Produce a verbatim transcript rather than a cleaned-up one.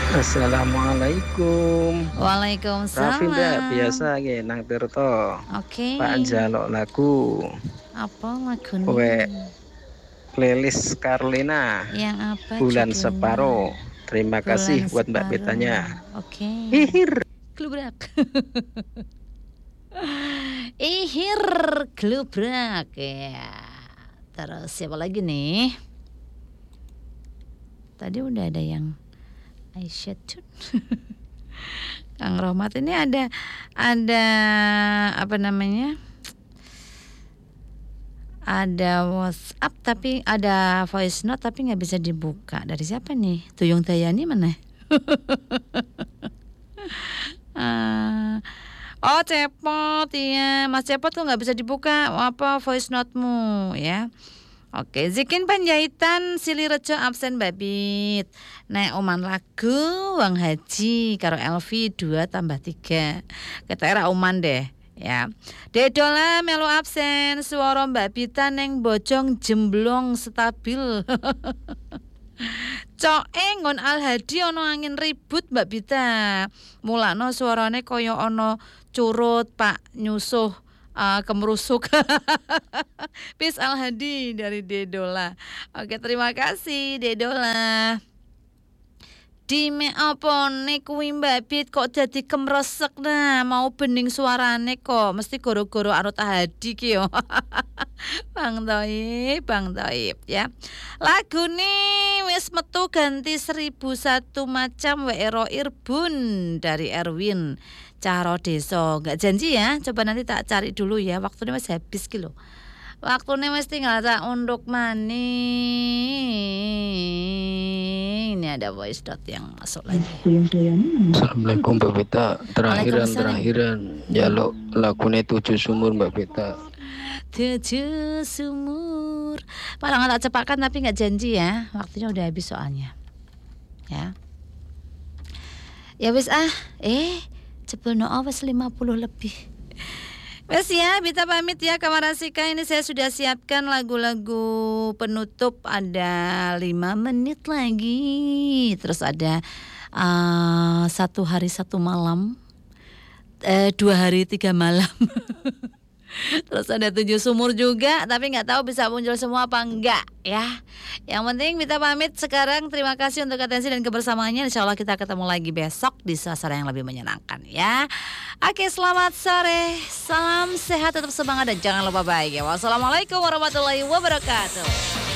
Assalamualaikum. Raffi ndak Waalaikumsalam. biasa ge nang Tirto. Oke. Pak njaluk lagu. Apa We lagune? playlist Carlina, Yang apa Bulan judulnya? Separuh. Terima kasih Bulan buat Mbak Separuh. Betanya. Oke. Hihir. Glubrak. Ihir glubrak ya. Terus siapa lagi nih? Tadi udah ada yang Aisyah Tun. Kang Rohmat ini ada ada apa namanya? Ada WhatsApp tapi ada voice note tapi nggak bisa dibuka. Dari siapa nih? Tuyung Dayani mana? uh, oh Cepot ya, Mas Cepot tuh nggak bisa dibuka apa voice note-mu ya. Oke, Zikin Panjaitan Silirejo absen babit. Nek oman lagu Wang Haji karo Elvi dua tambah tiga. Kita era oman deh ya. Dedola melu absen suara Mbak Bita neng bojong jemblong stabil. Coe ngon Al Hadi ono angin ribut Mbak Bita. Mulakno suarane kaya ono curut Pak nyusuh uh, kemerusuk. Peace Al Hadi dari Dedola. Oke, terima kasih Dedola. Dime apa nek kuwi Mbak Bit kok dadi kemresek nah mau bening suarane kok mesti goro-goro Arut Hadi ki yo. Bang Toib, Bang Toib ya. Lagune wis metu ganti seribu satu macam wae ero Irbun dari Erwin Caro Deso. Enggak janji ya, coba nanti tak cari dulu ya. Waktunya masih habis ki lho. Waktunya mesti tinggal tak unduk maning. Ini ada voice dot yang masuk lagi. Assalamualaikum Mbak Beta. Terakhiran terakhiran jaluk lagune Tujuh Sumur Mbak Beta. Tujuh sumur. Padahal nggak tak cepatkan tapi nggak janji ya. Waktunya udah habis soalnya. Ya. Ya wis ah. Eh, cepelno awas lima puluh lebih. Wes ya, Bita pamit ya Kamar Asika. Ini saya sudah siapkan lagu-lagu penutup ada lima menit lagi. Terus ada uh, satu hari satu malam, eh, dua hari tiga malam. Terus ada tujuh sumur juga, tapi nggak tahu bisa muncul semua apa enggak ya. Yang penting Bita pamit sekarang. Terima kasih untuk atensi dan kebersamaannya. Insya Allah kita ketemu lagi besok di suasana yang lebih menyenangkan ya. Oke, selamat sore, salam sehat, tetap semangat dan jangan lupa bahagia. Wassalamualaikum warahmatullahi wabarakatuh.